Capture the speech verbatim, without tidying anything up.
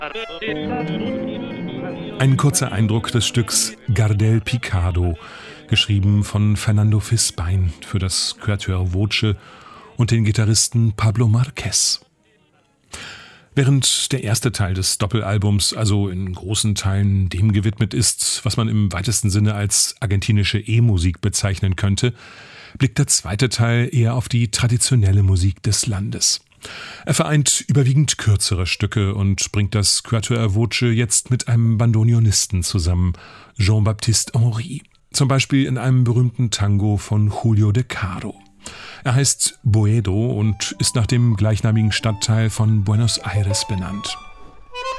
Ein kurzer Eindruck des Stücks Gardel Picado, geschrieben von Fernando Fisbein für das Quatuor Voce und den Gitarristen Pablo Marquez. Während der erste Teil des Doppelalbums also in großen Teilen dem gewidmet ist, was man im weitesten Sinne als argentinische E-Musik bezeichnen könnte, blickt der zweite Teil eher auf die traditionelle Musik des Landes. Er vereint überwiegend kürzere Stücke und bringt das Quatuor Voce jetzt mit einem Bandoneonisten zusammen, Jean-Baptiste Henry. Zum Beispiel in einem berühmten Tango von Julio De Caro. Er heißt Boedo und ist nach dem gleichnamigen Stadtteil von Buenos Aires benannt.